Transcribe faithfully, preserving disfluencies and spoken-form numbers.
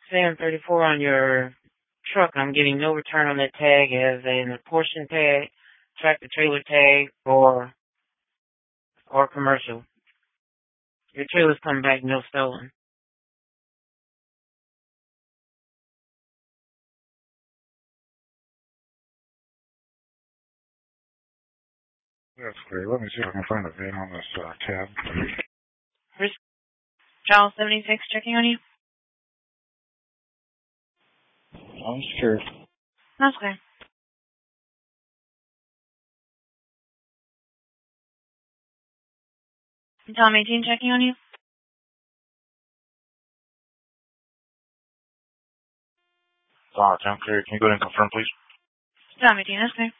saying thirty-four on your truck. I'm getting no return on that tag as in a portion tag, tractor trailer tag, or or commercial. Your trailer's coming back no stolen. That's great. Let me see if I can find a V I N on this uh, tab. First, Charles seventy-six checking on you. I'm scared. That's okay. Tom eighteen checking on you. Tom, I'm clear. Can you go ahead and confirm, please? Tom eighteen, that's okay.